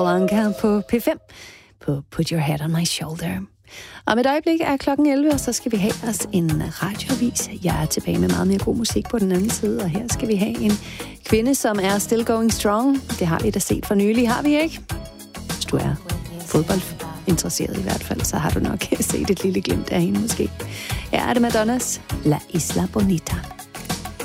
Blanca på P5 på Put Your Head on My Shoulder. Om et øjeblik er klokken 11, og så skal vi have os en radioavis. Jeg er tilbage med meget mere god musik på den anden side, og her skal vi have en kvinde, som er still going strong. Det har vi da set for nylig, har vi ikke? Hvis du er fodboldinteresseret i hvert fald, så har du nok set et lille glimt af hende måske. Her er det Madonnas La Isla Bonita.